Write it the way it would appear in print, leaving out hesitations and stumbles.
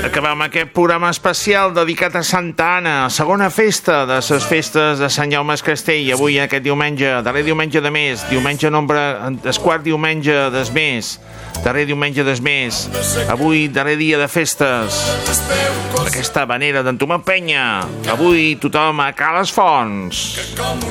Acabem aquest programa especial dedicat a Santa Anna, segona festa de les festes de Sant Jaume Castell, avui aquest diumenge, darrer diumenge de mes, diumenge quart diumenge del mes, darrer diumenge del mes, avui darrer dia de festes, aquesta vanera d'en Tomat Penya, avui tothom a Cales Fonts.